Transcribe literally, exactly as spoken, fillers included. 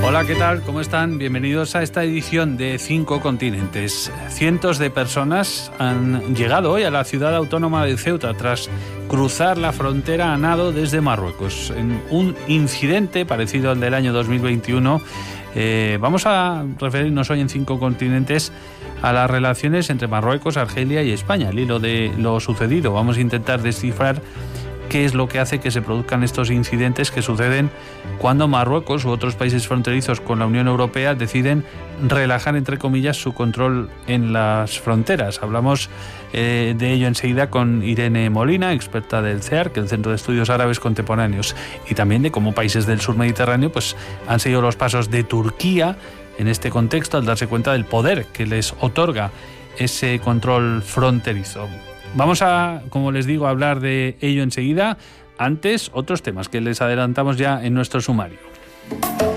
Hola, ¿qué tal? ¿Cómo están? Bienvenidos a esta edición de Cinco Continentes. Cientos de personas han llegado hoy a la ciudad autónoma de Ceuta tras cruzar la frontera a nado desde Marruecos. En un incidente parecido al del año dos mil veintiuno, eh, vamos a referirnos hoy en Cinco Continentes a las relaciones entre Marruecos, Argelia y España. Al hilo de lo sucedido, vamos a intentar descifrar qué es lo que hace que se produzcan estos incidentes que suceden cuando Marruecos u otros países fronterizos con la Unión Europea deciden relajar, entre comillas, su control en las fronteras. Hablamos eh, de ello enseguida con Irene Molina, experta del C E A R, que es el Centro de Estudios Árabes Contemporáneos, y también de cómo países del sur mediterráneo pues, han seguido los pasos de Turquía en este contexto al darse cuenta del poder que les otorga ese control fronterizo. Vamos a, como les digo, hablar de ello enseguida. Antes, otros temas que les adelantamos ya en nuestro sumario.